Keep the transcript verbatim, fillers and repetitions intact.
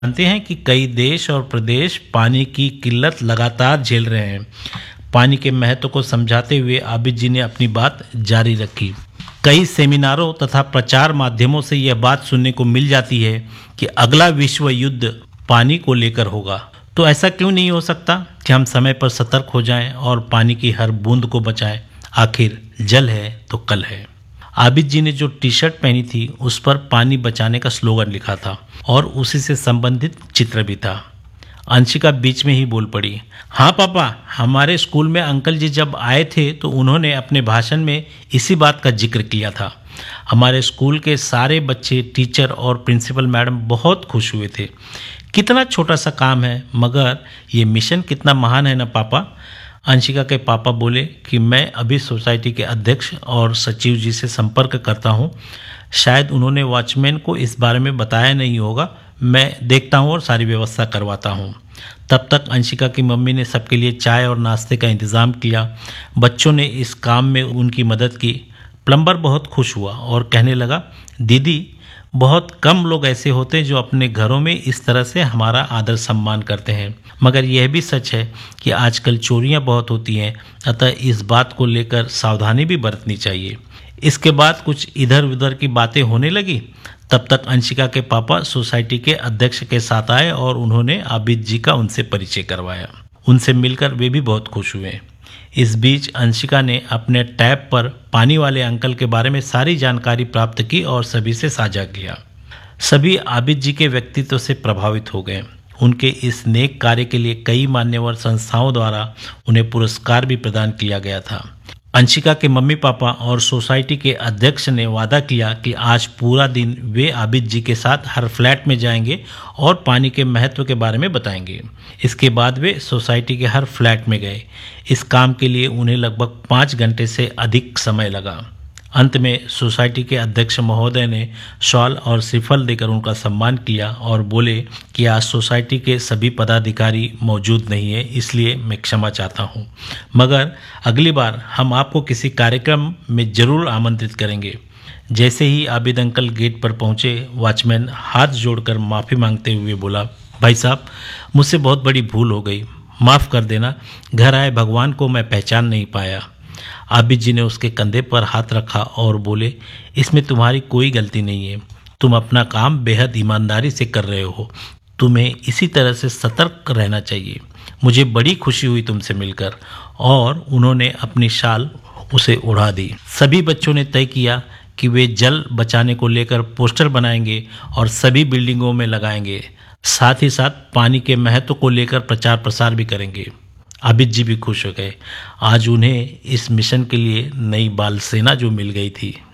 जानते हैं कि कई देश और प्रदेश पानी की किल्लत लगातार झेल रहे हैं। पानी के महत्व को समझाते हुए आबिद जी ने अपनी बात जारी रखी। कई सेमिनारों तथा प्रचार माध्यमों से यह बात सुनने को मिल जाती है कि अगला विश्व युद्ध पानी को लेकर होगा। तो ऐसा क्यों नहीं हो सकता कि हम समय पर सतर्क हो जाएं और पानी की हर बूंद को बचाएं। आखिर जल है तो कल है। आबिद जी ने जो टी शर्ट पहनी थी उस पर पानी बचाने का स्लोगन लिखा था और उसी से संबंधित चित्र भी था। अंशिका बीच में ही बोल पड़ी, हाँ पापा, हमारे स्कूल में अंकल जी जब आए थे तो उन्होंने अपने भाषण में इसी बात का जिक्र किया था। हमारे स्कूल के सारे बच्चे, टीचर और प्रिंसिपल मैडम बहुत खुश हुए थे। कितना छोटा सा काम है, मगर ये मिशन कितना महान है ना पापा। अंशिका के पापा बोले कि मैं अभी सोसाइटी के अध्यक्ष और सचिव जी से संपर्क करता हूँ। शायद उन्होंने वॉचमैन को इस बारे में बताया नहीं होगा। मैं देखता हूँ और सारी व्यवस्था करवाता हूँ। तब तक अंशिका की मम्मी ने सबके लिए चाय और नाश्ते का इंतज़ाम किया। बच्चों ने इस काम में उनकी मदद की। प्लम्बर बहुत खुश हुआ और कहने लगा, दीदी, बहुत कम लोग ऐसे होते हैं जो अपने घरों में इस तरह से हमारा आदर सम्मान करते हैं। मगर यह भी सच है कि आजकल चोरियां बहुत होती हैं, अतः इस बात को लेकर सावधानी भी बरतनी चाहिए। इसके बाद कुछ इधर उधर की बातें होने लगी। तब तक अंशिका के पापा सोसाइटी के अध्यक्ष के साथ आए और उन्होंने आबिद जी का उनसे परिचय करवाया। उनसे मिलकर वे भी बहुत खुश हुए। इस बीच अंशिका ने अपने टैब पर पानी वाले अंकल के बारे में सारी जानकारी प्राप्त की और सभी से साझा किया। सभी आबिद जी के व्यक्तित्व से प्रभावित हो गए। उनके इस नेक कार्य के लिए कई मान्यवर संस्थाओं द्वारा उन्हें पुरस्कार भी प्रदान किया गया था। अंशिका के मम्मी पापा और सोसाइटी के अध्यक्ष ने वादा किया कि आज पूरा दिन वे आबिद जी के साथ हर फ्लैट में जाएंगे और पानी के महत्व के बारे में बताएंगे। इसके बाद वे सोसाइटी के हर फ्लैट में गए। इस काम के लिए उन्हें लगभग पाँच घंटे से अधिक समय लगा। अंत में सोसाइटी के अध्यक्ष महोदय ने शॉल और श्रीफल देकर उनका सम्मान किया और बोले कि आज सोसाइटी के सभी पदाधिकारी मौजूद नहीं है, इसलिए मैं क्षमा चाहता हूँ, मगर अगली बार हम आपको किसी कार्यक्रम में जरूर आमंत्रित करेंगे। जैसे ही आबिद अंकल गेट पर पहुँचे, वॉचमैन हाथ जोड़कर माफ़ी मांगते हुए बोला, भाई साहब, मुझसे बहुत बड़ी भूल हो गई, माफ़ कर देना। घर आए भगवान को मैं पहचान नहीं पाया। आबिद जी ने उसके कंधे पर हाथ रखा और बोले, इसमें तुम्हारी कोई गलती नहीं है। तुम अपना काम बेहद ईमानदारी से कर रहे हो। तुम्हें इसी तरह से सतर्क रहना चाहिए। मुझे बड़ी खुशी हुई तुमसे मिलकर। और उन्होंने अपनी शाल उसे उड़ा दी। सभी बच्चों ने तय किया कि वे जल बचाने को लेकर पोस्टर बनाएंगे और सभी बिल्डिंगों में लगाएंगे। साथ ही साथ पानी के महत्व को लेकर प्रचार प्रसार भी करेंगे। आबिद जी भी खुश हो गए। आज उन्हें इस मिशन के लिए नई बाल सेना जो मिल गई थी।